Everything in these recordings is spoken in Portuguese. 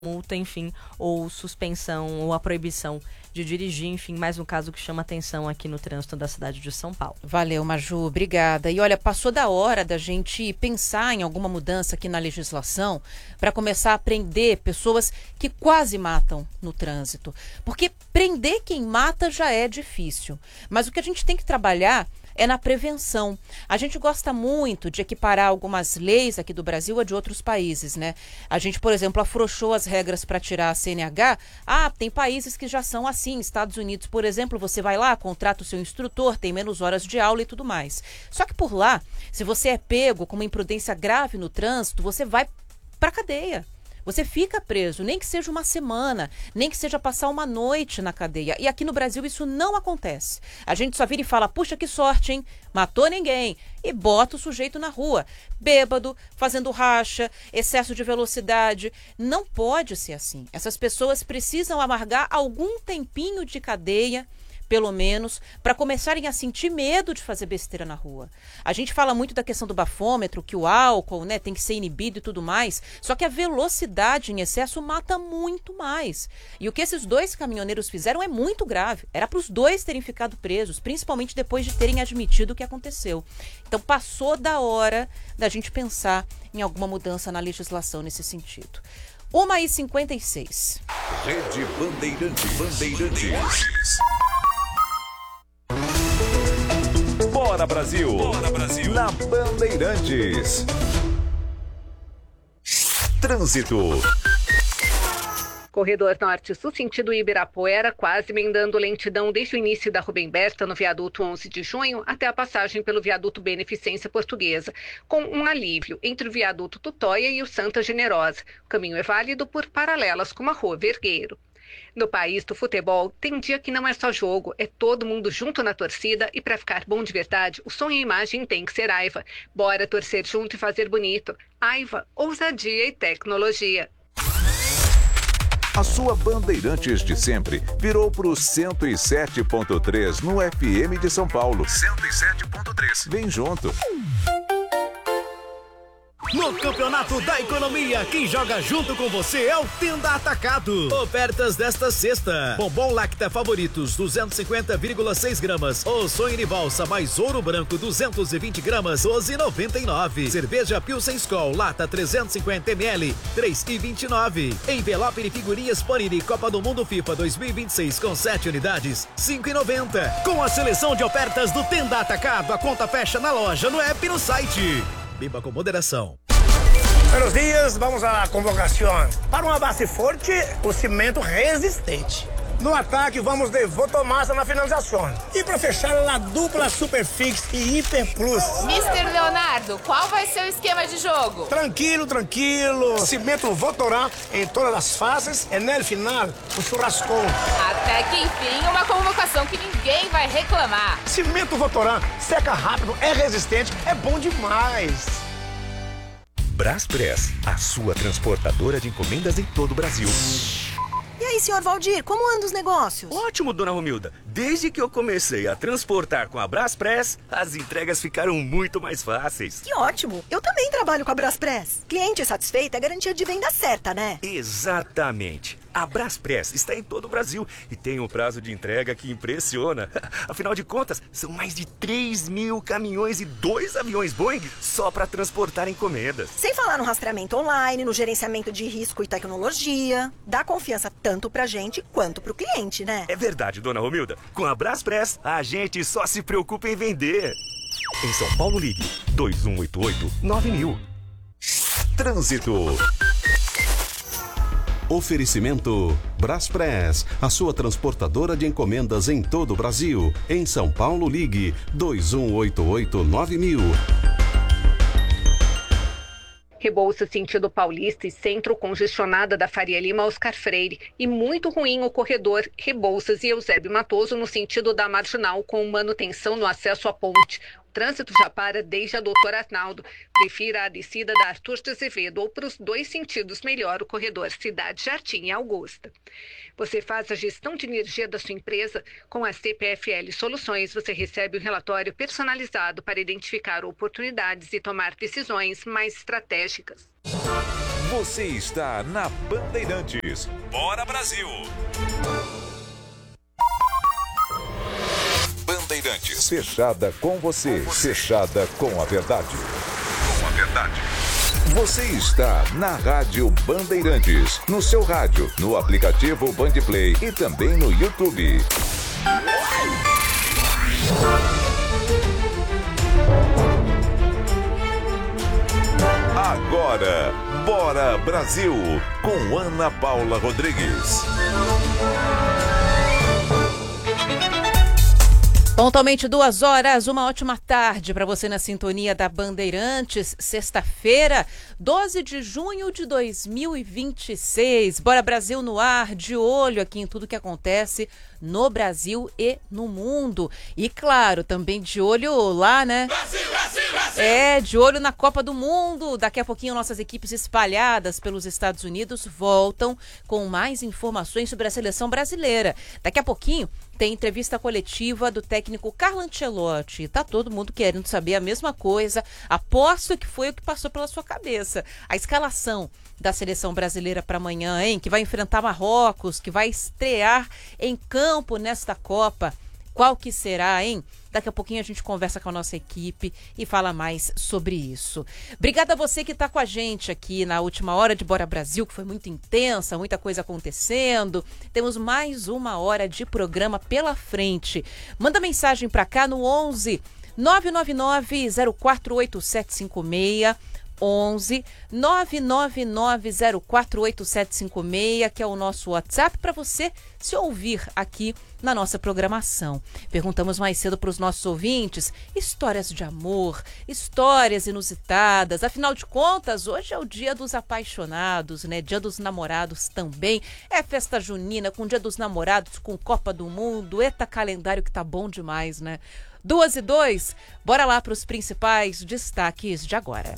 multa, enfim, ou suspensão, ou a proibição de dirigir, enfim, mais um caso que chama atenção aqui no trânsito da cidade de São Paulo. Valeu, Maju, obrigada. E olha, passou da hora da gente pensar em alguma mudança aqui na legislação para começar a prender pessoas que quase matam no trânsito. Porque prender quem mata já é difícil, mas o que a gente tem que trabalhar é na prevenção. A gente gosta muito de equiparar algumas leis aqui do Brasil a de outros países, né? A gente, por exemplo, afrouxou as regras para tirar a CNH. Tem países que já são assim. Estados Unidos, por exemplo, você vai lá, contrata o seu instrutor, tem menos horas de aula e tudo mais. Só que por lá, se você é pego com uma imprudência grave no trânsito, você vai para cadeia. Você fica preso, nem que seja uma semana, nem que seja passar uma noite na cadeia. E aqui no Brasil isso não acontece. A gente só vira e fala, puxa, que sorte, hein? Matou ninguém. E bota o sujeito na rua, bêbado, fazendo racha, excesso de velocidade. Não pode ser assim. Essas pessoas precisam amargar algum tempinho de cadeia, pelo menos, para começarem a sentir medo de fazer besteira na rua. A gente fala muito da questão do bafômetro, que o álcool, né, tem que ser inibido e tudo mais, só que a velocidade em excesso mata muito mais. E o que esses dois caminhoneiros fizeram é muito grave. Era para os dois terem ficado presos, principalmente depois de terem admitido o que aconteceu. Então passou da hora da gente pensar em alguma mudança na legislação nesse sentido. 1h56. Rede Bandeirantes. Bora Brasil! Bora Brasil! Na Bandeirantes. Trânsito. Corredor Norte-Sul, sentido Ibirapuera, quase emendando lentidão desde o início da Rubem Berta, no viaduto 11 de junho, até a passagem pelo viaduto Beneficência Portuguesa, com um alívio entre o viaduto Tutóia e o Santa Generosa. O caminho é válido por paralelas com a Rua Vergueiro. No país do futebol, tem dia que não é só jogo, é todo mundo junto na torcida e para ficar bom de verdade, o som e a imagem tem que ser Aiva. Bora torcer junto e fazer bonito. Aiva, ousadia e tecnologia. A sua Bandeirantes de sempre virou pro 107.3 no FM de São Paulo. 107.3. Vem junto. No Campeonato da Economia, quem joga junto com você é o Tenda Atacado. Ofertas desta sexta. Bombom Lacta Favoritos, 250,6 gramas. Ou sonho de valsa mais ouro branco, 220 gramas, 12,99. Cerveja Pilsen Skol, lata 350 ml, 3,29. Envelope de figurinhas Panini Copa do Mundo FIFA 2026 com 7 unidades, 5,90. Com a seleção de ofertas do Tenda Atacado, a conta fecha na loja, no app e no site. Beba com moderação. Buenos dias, vamos à convocação. Para uma base forte, o cimento resistente. No ataque, vamos de Votomassa na finalização. E para fechar, a dupla Superfix e Hiper Plus. Mister Leonardo, qual vai ser o esquema de jogo? Tranquilo. Cimento Votorá em todas as fases e no final, o churrascão. Até que enfim, uma convocação que ninguém vai reclamar. Cimento Votorá seca rápido, é resistente, é bom demais. Braspress, a sua transportadora de encomendas em todo o Brasil. E aí, senhor Valdir, como andam os negócios? Ótimo, dona Romilda. Desde que eu comecei a transportar com a Braspress, as entregas ficaram muito mais fáceis. Que ótimo! Eu também trabalho com a Braspress. Cliente satisfeito é garantia de venda certa, né? Exatamente. A Braspress está em todo o Brasil e tem um prazo de entrega que impressiona. Afinal de contas, são mais de 3.000 caminhões e 2 aviões Boeing só para transportar encomendas. Sem falar no rastreamento online, no gerenciamento de risco e tecnologia. Dá confiança tanto pra gente quanto pro cliente, né? É verdade, dona Romilda. Com a Braspress, a gente só se preocupa em vender. Em São Paulo, ligue 2188-9000. Trânsito. Oferecimento Braspress, a sua transportadora de encomendas em todo o Brasil. Em São Paulo, ligue 2188-9000. Rebouça sentido Paulista e centro congestionada da Faria Lima Oscar Freire e muito ruim o corredor Rebouças e Eusébio Matoso no sentido da Marginal com manutenção no acesso à ponte. O trânsito já para desde a Doutor Arnaldo. Prefira a descida da Arthur de Azevedo ou para os dois sentidos melhor o corredor Cidade Jardim e Augusta. Você faz a gestão de energia da sua empresa? Com a CPFL Soluções, você recebe um relatório personalizado para identificar oportunidades e tomar decisões mais estratégicas. Você está na Bandeirantes. Bora, Brasil! Bandeirantes. Fechada com você. Fechada com a verdade. Com a verdade. Você está na Rádio Bandeirantes. No seu rádio, no aplicativo Bandplay e também no YouTube. Agora, Bora Brasil, com Ana Paula Rodrigues. Pontualmente 2 horas, uma ótima tarde para você na sintonia da Bandeirantes, sexta-feira, 12 de junho de 2026. Bora Brasil no ar, de olho aqui em tudo que acontece no Brasil e no mundo. E claro, também de olho lá, né? Brasil, Brasil, Brasil! De olho na Copa do Mundo. Daqui a pouquinho nossas equipes espalhadas pelos Estados Unidos voltam com mais informações sobre a seleção brasileira. Daqui a pouquinho tem entrevista coletiva do técnico Carlo Ancelotti. Tá todo mundo querendo saber a mesma coisa. Aposto que foi o que passou pela sua cabeça. A escalação da seleção brasileira para amanhã, hein? Que vai enfrentar Marrocos, que vai estrear em campo nesta Copa. Qual que será, hein? Daqui a pouquinho a gente conversa com a nossa equipe e fala mais sobre isso. Obrigada a você que está com a gente aqui na última hora de Bora Brasil, que foi muito intensa, muita coisa acontecendo. Temos mais 1 hora de programa pela frente. Manda mensagem para cá no 11 999 048756. 11 999 048756, que é o nosso WhatsApp para você se ouvir aqui na nossa programação. Perguntamos mais cedo para os nossos ouvintes histórias de amor, histórias inusitadas. Afinal de contas, hoje é o Dia dos Apaixonados, né? Dia dos Namorados também. É festa junina com Dia dos Namorados, com Copa do Mundo. Eita, calendário que tá bom demais, né? 2:02, bora lá para os principais destaques de agora.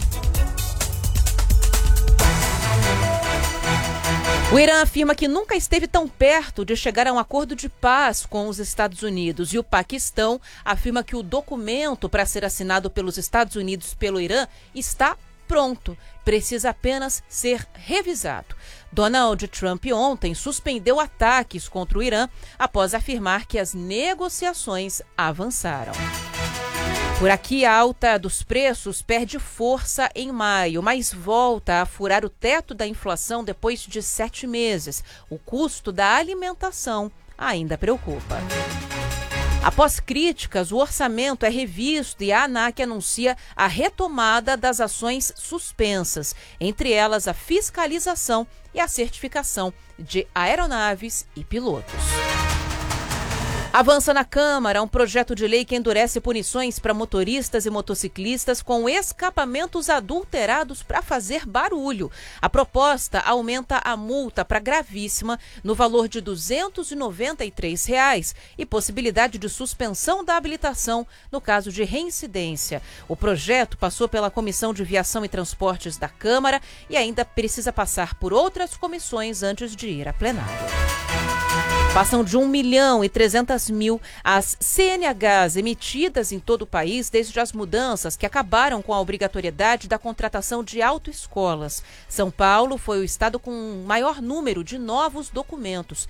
O Irã afirma que nunca esteve tão perto de chegar a um acordo de paz com os Estados Unidos. E o Paquistão afirma que o documento para ser assinado pelos Estados Unidos pelo Irã está pronto. Precisa apenas ser revisado. Donald Trump ontem suspendeu ataques contra o Irã após afirmar que as negociações avançaram. Por aqui, a alta dos preços perde força em maio, mas volta a furar o teto da inflação depois de 7 meses. O custo da alimentação ainda preocupa. Após críticas, o orçamento é revisto e a ANAC anuncia a retomada das ações suspensas, entre elas a fiscalização e a certificação de aeronaves e pilotos. Avança na Câmara um projeto de lei que endurece punições para motoristas e motociclistas com escapamentos adulterados para fazer barulho. A proposta aumenta a multa para gravíssima no valor de R$ 293 e possibilidade de suspensão da habilitação no caso de reincidência. O projeto passou pela Comissão de Viação e Transportes da Câmara e ainda precisa passar por outras comissões antes de ir a plenário. Passam de 1.300.000 as CNHs emitidas em todo o país desde as mudanças que acabaram com a obrigatoriedade da contratação de autoescolas. São Paulo foi o estado com o maior número de novos documentos,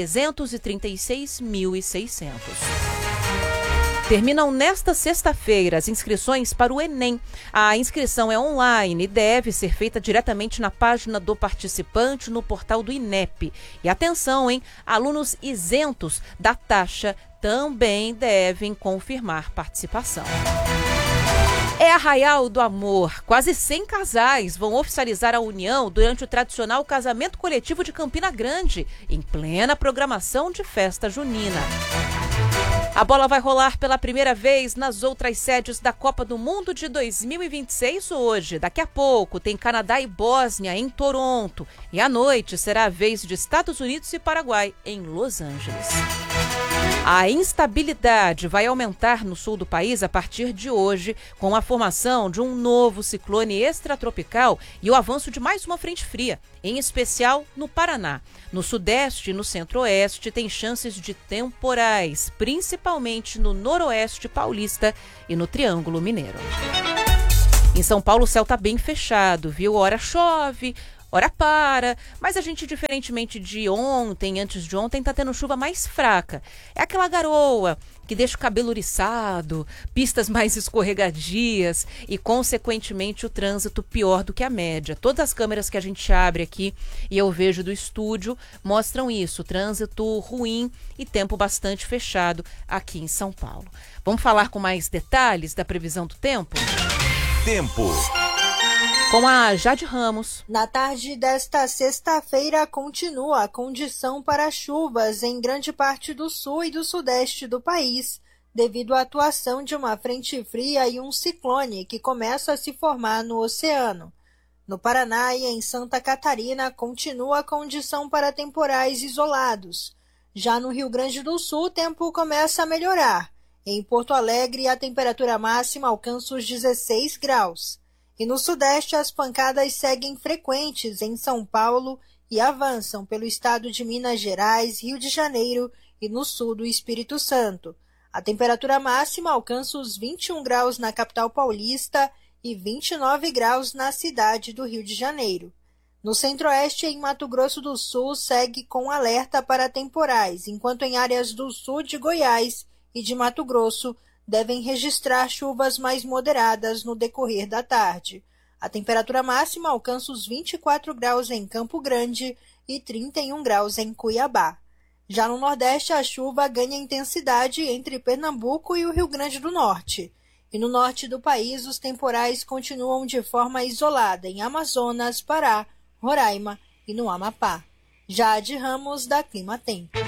336.600. Terminam nesta sexta-feira as inscrições para o Enem. A inscrição é online e deve ser feita diretamente na página do participante no portal do INEP. E atenção, hein? Alunos isentos da taxa também devem confirmar participação. É Arraial do Amor. Quase 100 casais vão oficializar a união durante o tradicional casamento coletivo de Campina Grande, em plena programação de festa junina. A bola vai rolar pela primeira vez nas outras sedes da Copa do Mundo de 2026 hoje. Daqui a pouco tem Canadá e Bósnia em Toronto. E à noite será a vez de Estados Unidos e Paraguai em Los Angeles. A instabilidade vai aumentar no sul do país a partir de hoje, com a formação de um novo ciclone extratropical e o avanço de mais uma frente fria, em especial no Paraná. No sudeste e no centro-oeste tem chances de temporais, principalmente no noroeste paulista e no Triângulo Mineiro. Em São Paulo o céu tá bem fechado, viu? Hora chove, hora para, mas a gente, diferentemente de ontem, antes de ontem, tá tendo chuva mais fraca. É aquela garoa que deixa o cabelo oriçado, pistas mais escorregadias e, consequentemente, o trânsito pior do que a média. Todas as câmeras que a gente abre aqui e eu vejo do estúdio mostram isso, trânsito ruim e tempo bastante fechado aqui em São Paulo. Vamos falar com mais detalhes da previsão do tempo? Tempo. Com a Jade Ramos. Na tarde desta sexta-feira continua a condição para chuvas em grande parte do sul e do sudeste do país, devido à atuação de uma frente fria e um ciclone que começa a se formar no oceano. No Paraná e em Santa Catarina continua a condição para temporais isolados. Já no Rio Grande do Sul, o tempo começa a melhorar. Em Porto Alegre, a temperatura máxima alcança os 16 graus. E no Sudeste, as pancadas seguem frequentes em São Paulo e avançam pelo estado de Minas Gerais, Rio de Janeiro e no sul do Espírito Santo. A temperatura máxima alcança os 21 graus na capital paulista e 29 graus na cidade do Rio de Janeiro. No Centro-Oeste, em Mato Grosso do Sul, segue com alerta para temporais, enquanto em áreas do sul de Goiás e de Mato Grosso devem registrar chuvas mais moderadas no decorrer da tarde. A temperatura máxima alcança os 24 graus em Campo Grande e 31 graus em Cuiabá. Já no Nordeste, a chuva ganha intensidade entre Pernambuco e o Rio Grande do Norte. E no norte do país, os temporais continuam de forma isolada em Amazonas, Pará, Roraima e no Amapá. Jade Ramos, da Clima Tempo.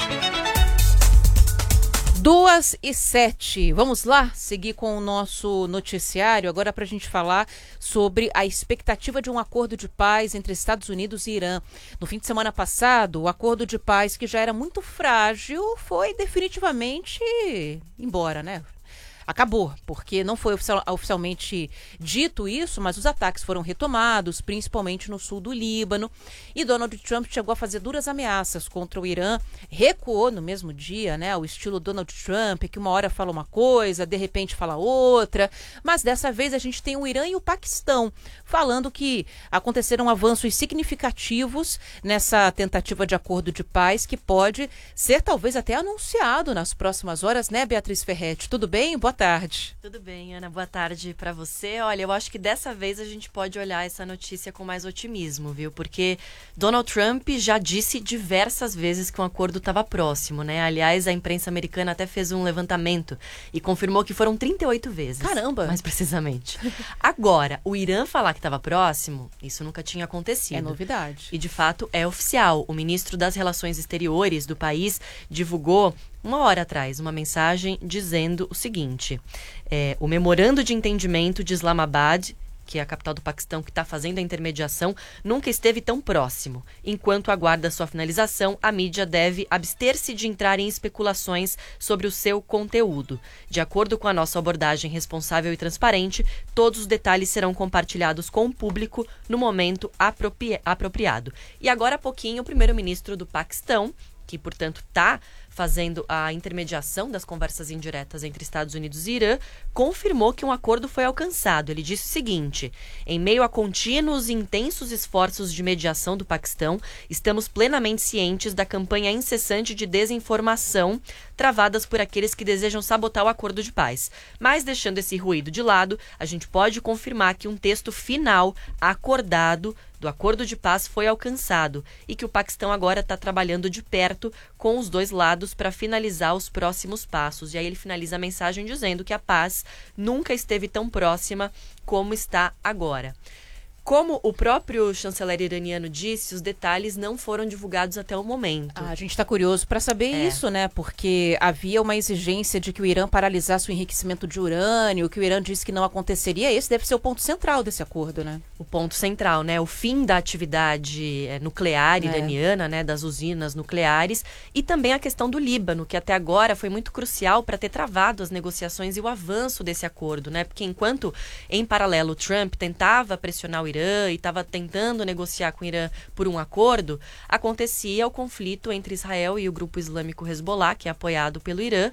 2h07. Vamos lá seguir com o nosso noticiário agora para a gente falar sobre a expectativa de um acordo de paz entre Estados Unidos e Irã. No fim de semana passado, o acordo de paz, que já era muito frágil, foi definitivamente embora, né? Acabou, porque não foi oficialmente dito isso, mas os ataques foram retomados, principalmente no sul do Líbano, e Donald Trump chegou a fazer duras ameaças contra o Irã, recuou no mesmo dia, né, ao estilo Donald Trump, que uma hora fala uma coisa, de repente fala outra, mas dessa vez a gente tem o Irã e o Paquistão falando que aconteceram avanços significativos nessa tentativa de acordo de paz, que pode ser talvez até anunciado nas próximas horas, né, Beatriz Ferretti? Tudo bem? Boa tarde. Tudo bem, Ana. Boa tarde para você. Olha, eu acho que dessa vez a gente pode olhar essa notícia com mais otimismo, viu? Porque Donald Trump já disse diversas vezes que um acordo estava próximo, né? Aliás, a imprensa americana até fez um levantamento e confirmou que foram 38 vezes. Caramba! Mais precisamente. Agora, o Irã falar que estava próximo, isso nunca tinha acontecido. É novidade. E, de fato, é oficial. O ministro das Relações Exteriores do país divulgou uma hora atrás uma mensagem dizendo o seguinte: o memorando de entendimento de Islamabad, que é a capital do Paquistão, que está fazendo a intermediação, nunca esteve tão próximo. Enquanto aguarda sua finalização, a mídia deve abster-se de entrar em especulações sobre o seu conteúdo. De acordo com a nossa abordagem responsável e transparente, todos os detalhes serão compartilhados com o público no momento apropriado. E agora há pouquinho, o primeiro-ministro do Paquistão, que, portanto, está fazendo a intermediação das conversas indiretas entre Estados Unidos e Irã, confirmou que um acordo foi alcançado. Ele disse o seguinte: em meio a contínuos e intensos esforços de mediação do Paquistão, estamos plenamente cientes da campanha incessante de desinformação travadas por aqueles que desejam sabotar o acordo de paz. Mas, deixando esse ruído de lado, a gente pode confirmar que um texto final acordado do acordo de paz foi alcançado e que o Paquistão agora está trabalhando de perto com os dois lados para finalizar os próximos passos. E aí ele finaliza a mensagem dizendo que a paz nunca esteve tão próxima como está agora. Como o próprio chanceler iraniano disse, os detalhes não foram divulgados até o momento. A gente está curioso para saber isso, né? Porque havia uma exigência de que o Irã paralisasse o enriquecimento de urânio, que o Irã disse que não aconteceria. Esse deve ser o ponto central desse acordo, né? O ponto central, né? O fim da atividade nuclear iraniana, né? Das usinas nucleares, e também a questão do Líbano, que até agora foi muito crucial para ter travado as negociações e o avanço desse acordo, né? Porque enquanto, em paralelo, Trump tentava pressionar o Irã e estava tentando negociar com o Irã por um acordo, acontecia o conflito entre Israel e o grupo islâmico Hezbollah, que é apoiado pelo Irã,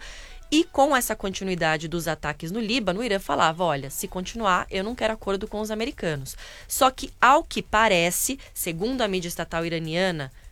E com essa continuidade dos ataques no Líbano, o Irã falava, olha, se continuar, eu não quero acordo com os americanos. Só que, ao que parece, segundo a mídia estatal iraniana,